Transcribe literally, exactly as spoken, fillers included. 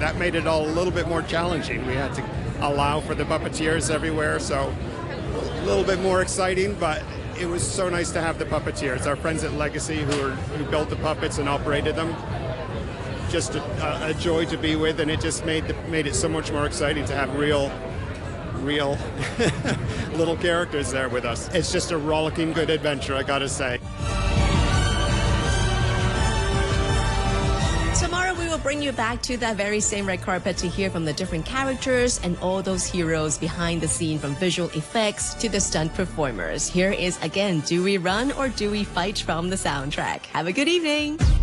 that made it all a little bit more challenging. We had to allow for the puppeteers everywhere, so a little bit more exciting, but it was so nice to have the puppeteers, our friends at Legacy who, are, who built the puppets and operated them. Just a, a joy to be with, and it just made the, made it so much more exciting to have real, real little characters there with us. It's just a rollicking good adventure, I gotta say. Tomorrow we will bring you back to that very same red carpet to hear from the different characters and all those heroes behind the scene, from visual effects to the stunt performers. Here is again, Do We Run or Do We Fight from the soundtrack. Have a good evening.